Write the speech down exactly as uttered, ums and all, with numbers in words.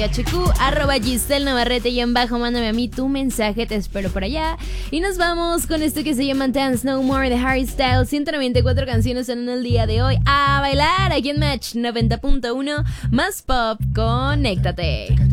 H Q, arroba Giselle Navarrete y en bajo, mándame a mí tu mensaje, te espero por allá. Y nos vamos con esto que se llama Dance No More de Harry Styles. ciento noventa y cuatro canciones en el día de hoy. A bailar aquí en Match noventa punto uno, más pop, conéctate.